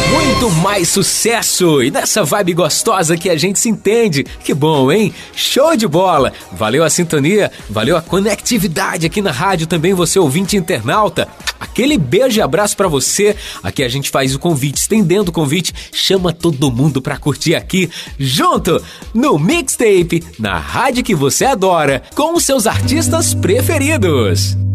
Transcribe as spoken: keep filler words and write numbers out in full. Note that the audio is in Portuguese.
Muito mais sucesso e nessa vibe gostosa que a gente se entende. Que bom, hein? Show de bola! Valeu a sintonia, valeu a conectividade aqui na rádio também, você ouvinte internauta. Aquele beijo e abraço pra você. Aqui a gente faz o convite, estendendo o convite, chama todo mundo pra curtir aqui, junto no Mixtape, na rádio que você adora, com os seus artistas preferidos.